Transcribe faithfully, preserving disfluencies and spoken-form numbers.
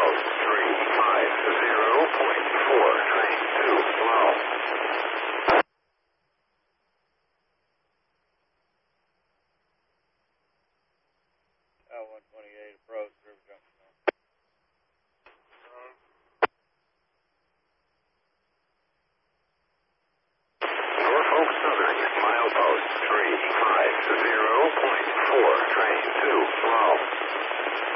milepost three five zero point four, train two, slow. L one twenty-eight approach, River Junction. Norfolk Southern, milepost three five zero point four, train two, slow.